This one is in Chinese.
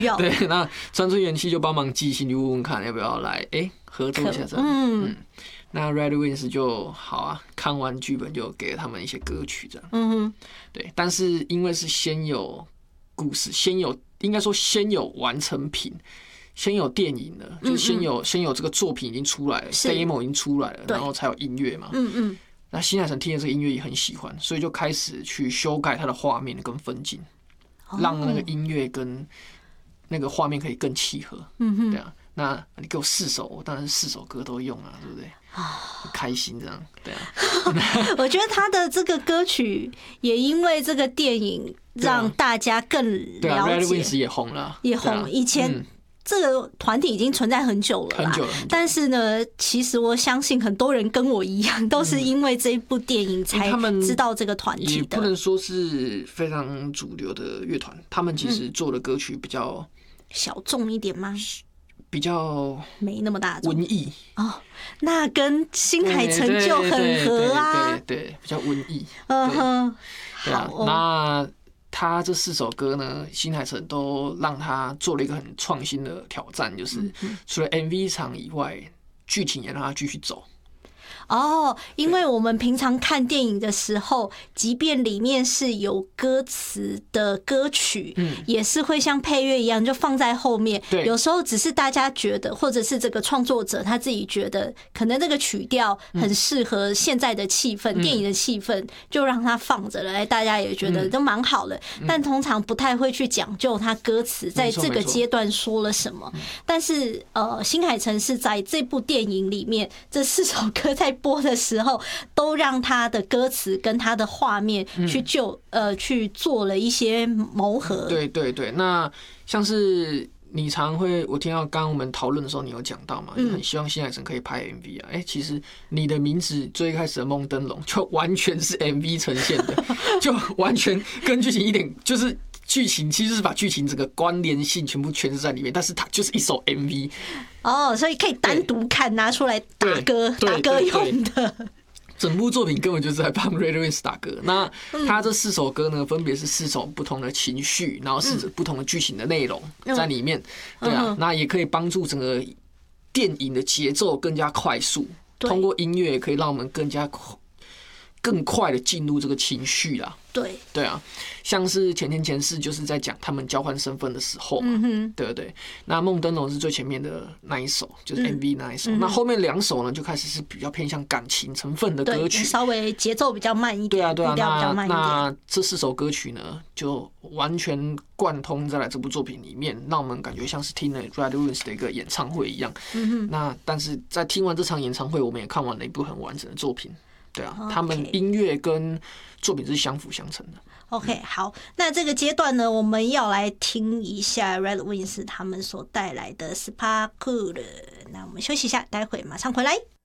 要。 对，那川村元气就帮忙寄信去问问看要不要来合作一下这样。那 Red Wings 就好啊，看完剧本就给了他们一些歌曲这样。对，但是因为是先有故事，应该说先有完成品。先有电影了，就先有这个作品已经出来了 ，demo 已经出来了，然后才有音乐嘛。那新海诚听了这个音乐也很喜欢，所以就开始去修改它的画面跟分镜，让那个音乐跟那个画面可以更契合。对啊，那你给我4首，我当然是4首歌都用啊，对不对？很开心这样，对啊。 我觉得他的这个歌曲也因为这个电影让大家更了解。 对啊 ，Red Wings 也红了， 也红。以前这个团体已经存在很久了啦，但是呢，其实我相信很多人跟我一样，都是因为这一部电影才知道这个团体的。 也不能说是非常主流的乐团，他们其实做的歌曲比较小众一点吗？ 比较没那么大众， 文艺哦，那跟新海诚就很合啊， 对，比较文艺。对啊， 好那他这4首歌呢，新海诚都让他做了一个很创新的挑战，就是除了 MV 场以外，剧情也让他继续走。 因为我们平常看电影的时候，即便里面是有歌词的歌曲，也是会像配乐一样就放在后面。有时候只是大家觉得，或者是这个创作者他自己觉得，可能这个曲调很适合现在的气氛，电影的气氛，就让它放着了，大家也觉得都蛮好的。但通常不太会去讲究它歌词在这个阶段说了什么。但是新海诚是在这部电影里面，这4首歌在播的时候，都让他的歌词跟他的画面去做了一些谋合。 对，那像是你常会，我听到刚刚我们讨论的时候，你有讲到嘛，你很希望新海诚可以拍 MV 啊。其实你的名字最开始的梦灯笼就完全是 MV 呈现的，就完全跟剧情一点就是。剧情其实是把剧情这个关联性全部诠释在里面，但是它就是一首 MV 所以可以单独看拿出来打歌用的。 整部作品根本就是在帮 Red Wings 打歌。那他这4首歌呢，分别是4种不同的情绪，然后是不同的剧情的内容在里面。对啊，那也可以帮助整个电影的节奏更加快速，通过音乐可以让我们更快的进入这个情绪啦。对啊，像是前世就是在讲他们交换身份的时候嘛，对不对？那梦灯笼是最前面的那一首，就是 MV 那一首。那后面2首呢，就开始是比较偏向感情成分的歌曲， 稍微节奏比较慢一点， 对啊， 步调比较慢一点。 那这4首歌曲呢，就完全贯通在这部作品里面，让我们感觉像是听了 Red Wings 的一个演唱会一样。那但是在听完这场演唱会，我们也看完了一部很完整的作品。对啊，他们音乐跟作品是相辅相成的。 OK， 好，那这个阶段呢，我们要来听一下 Red Wings 他们所带来的 Sparkle。那我们休息一下，待会马上回来。